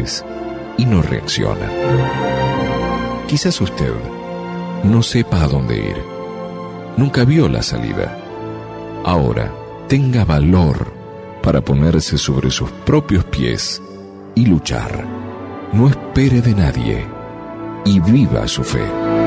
veces y no reaccionan. Quizás usted no sepa a dónde ir. Nunca vio la salida. Ahora, tenga valor para ponerse sobre sus propios pies y luchar. No espere de nadie y viva su fe.